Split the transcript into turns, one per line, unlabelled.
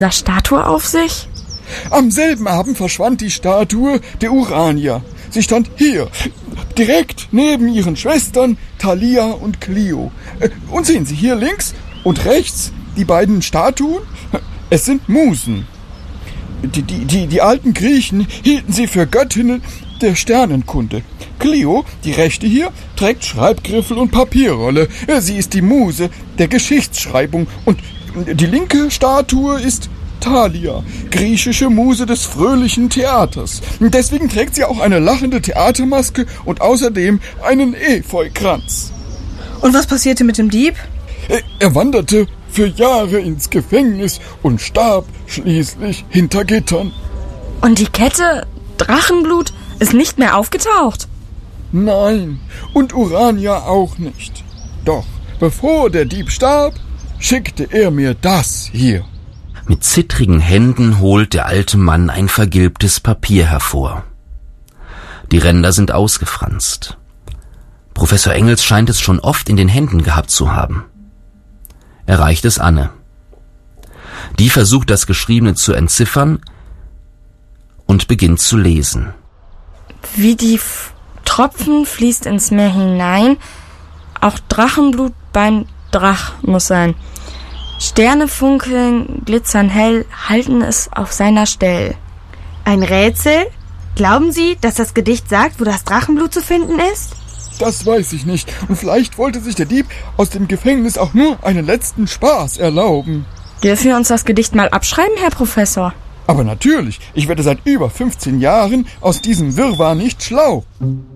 der Statue auf sich?
Am selben Abend verschwand die Statue der Urania. Sie stand hier, direkt neben ihren Schwestern Thalia und Clio. Und sehen Sie hier links und rechts die beiden Statuen? Es sind Musen. Die alten Griechen hielten sie für Göttinnen der Sternenkunde. Clio, die rechte hier, trägt Schreibgriffel und Papierrolle. Sie ist die Muse der Geschichtsschreibung. Und die linke Statue ist Thalia, griechische Muse des fröhlichen Theaters. Deswegen trägt sie auch eine lachende Theatermaske und außerdem einen Efeukranz.
Und was passierte mit dem Dieb?
Er wanderte für Jahre ins Gefängnis und starb schließlich hinter Gittern.
Und die Kette Drachenblut ist nicht mehr aufgetaucht?
Nein, und Urania auch nicht. Doch bevor der Dieb starb, schickte er mir das hier.
Mit zittrigen Händen holt der alte Mann ein vergilbtes Papier hervor. Die Ränder sind ausgefranst. Professor Engels scheint es schon oft in den Händen gehabt zu haben. Er reicht es Anne. Die versucht, das Geschriebene zu entziffern und beginnt zu lesen.
Wie die Tropfen fließt ins Meer hinein, auch Drachenblut beim Drach muss sein. Sterne funkeln, glitzern hell, halten es auf seiner Stell.
Ein Rätsel? Glauben Sie, dass das Gedicht sagt, wo das Drachenblut zu finden ist?
Das weiß ich nicht. Und vielleicht wollte sich der Dieb aus dem Gefängnis auch nur einen letzten Spaß erlauben.
Dürfen wir uns das Gedicht mal abschreiben, Herr Professor?
Aber natürlich, ich werde seit über 15 Jahren aus diesem Wirrwarr nicht schlau.